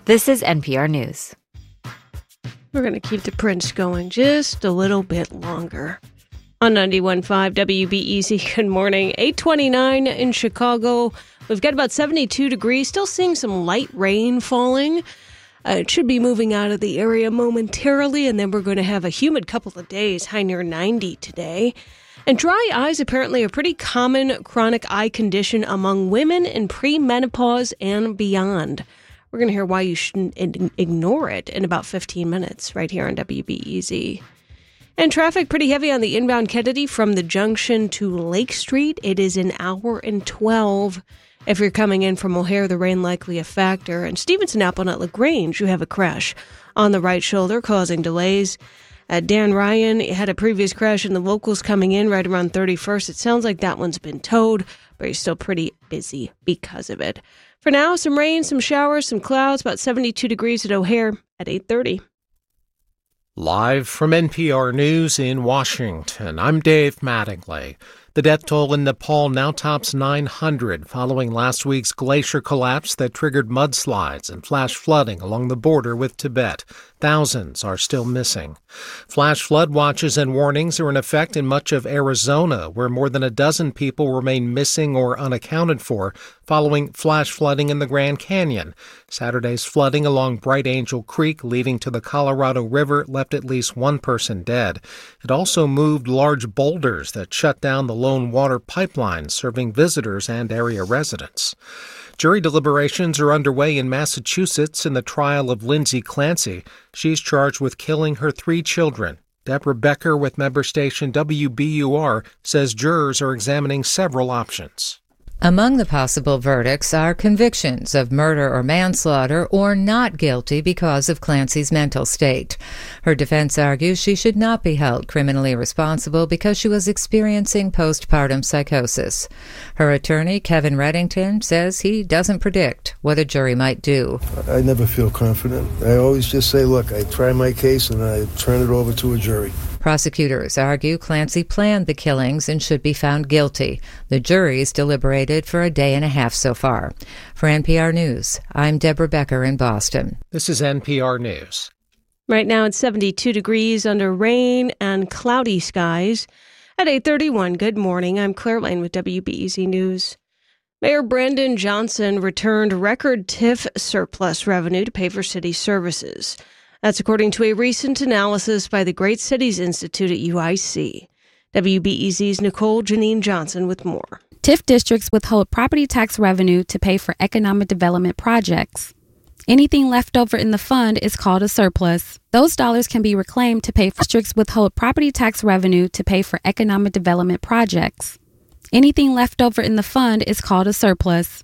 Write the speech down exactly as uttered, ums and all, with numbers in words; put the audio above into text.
This is N P R News. We're going to keep the Prince going just a little bit longer. On ninety-one point five W B E Z, good morning. eight twenty-nine in Chicago. We've got about seventy-two degrees, still seeing some light rain falling. Uh, it should be moving out of the area momentarily, and then we're going to have a humid couple of days, high near ninety today. And dry eyes apparently a pretty common chronic eye condition among women in premenopause and beyond. We're going to hear why you shouldn't ignore it in about fifteen minutes right here on W B E Z. And traffic pretty heavy on the inbound Kennedy from the junction to Lake Street. It is an hour and twelve. If you're coming in from O'Hare, the rain likely a factor. And Stevenson Appleton at LaGrange, you have a crash on the right shoulder causing delays. Uh, Dan Ryan had a previous crash in the locals coming in right around thirty-first. It sounds like that one's been towed, but he's still pretty busy because of it. For now, some rain, some showers, some clouds, about seventy-two degrees at O'Hare at eight thirty. Live from N P R News in Washington, I'm Dave Mattingly. The death toll in Nepal now tops nine hundred following last week's glacier collapse that triggered mudslides and flash flooding along the border with Tibet. Thousands are still missing. Flash flood watches and warnings are in effect in much of Arizona, where more than a dozen people remain missing or unaccounted for following flash flooding in the Grand Canyon. Saturday's flooding along Bright Angel Creek leading to the Colorado River left at least one person dead. It also moved large boulders that shut down the lone water pipeline serving visitors and area residents. Jury deliberations are underway in Massachusetts in the trial of Lindsay Clancy. She's charged with killing her three children. Deborah Becker with member station W B U R says jurors are examining several options. Among the possible verdicts are convictions of murder or manslaughter or not guilty because of Clancy's mental state. Her defense argues she should not be held criminally responsible because she was experiencing postpartum psychosis. Her attorney, Kevin Reddington, says he doesn't predict what a jury might do. I never feel confident. I always just say, look, I try my case and I turn it over to a jury. Prosecutors argue Clancy planned the killings and should be found guilty. The jury's deliberated for a day and a half so far. For N P R News, I'm Deborah Becker in Boston. This is N P R News. Right now it's seventy-two degrees under rain and cloudy skies. At eight thirty-one, good morning. I'm Claire Lane with W B E Z News. Mayor Brandon Johnson returned record T I F surplus revenue to pay for city services. That's according to a recent analysis by the Great Cities Institute at U I C. W B E Z's Nicole Janine Johnson with more. T I F districts withhold property tax revenue to pay for economic development projects. Anything left over in the fund is called a surplus. Those dollars can be reclaimed to pay for districts withhold property tax revenue to pay for economic development projects. Anything left over in the fund is called a surplus.